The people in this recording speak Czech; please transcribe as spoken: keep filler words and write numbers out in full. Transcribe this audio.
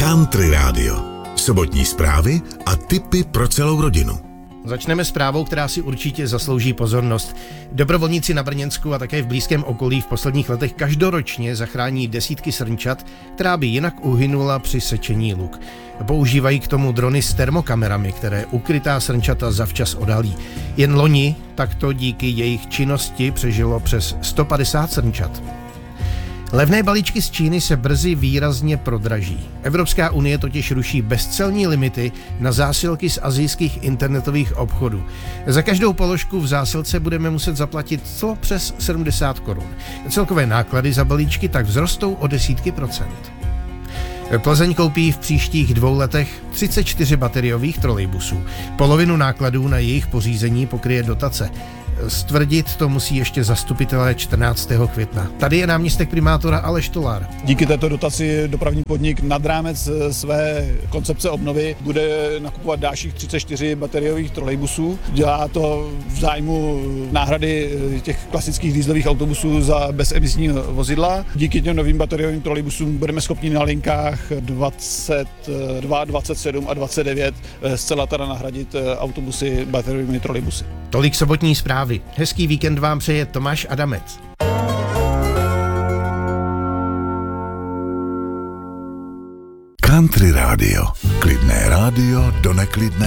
Country Radio. Sobotní zprávy a tipy pro celou rodinu. Začneme zprávou, která si určitě zaslouží pozornost. Dobrovolníci na Brněnsku a také v blízkém okolí v posledních letech každoročně zachrání desítky srnčat, která by jinak uhynula při sečení luk. Používají k tomu drony s termokamerami, které ukrytá srnčata zavčas odhalí. Jen loni takto díky jejich činnosti přežilo přes sto padesát srnčat. Levné balíčky z Číny se brzy výrazně prodraží. Evropská unie totiž ruší bezcelní limity na zásilky z asijských internetových obchodů. Za každou položku v zásilce budeme muset zaplatit co přes sedmdesát korun. Celkové náklady za balíčky tak vzrostou o desítky procent. Plzeň koupí v příštích dvou letech třicet čtyři bateriových trolejbusů. Polovinu nákladů na jejich pořízení pokryje dotace. Stvrdit to musí ještě zastupitelé čtrnáctého května. Tady je náměstek primátora Aleš Tolar. Díky této dotaci dopravní podnik nad rámec své koncepce obnovy bude nakupovat dalších třicet čtyři bateriových trolejbusů. Dělá to v zájmu náhrady těch klasických dieselových autobusů za bezemisní vozidla. Díky těm novým bateriovým trolejbusům budeme schopni na linkách dvacet dva, dvacet sedm a dvacet devět zcela teda nahradit autobusy bateriovými trolejbusy. Tolik sobotní zprávy. Hezký víkend vám přeje Tomáš Adamec. Country Radio. Klidné rádio do neklidné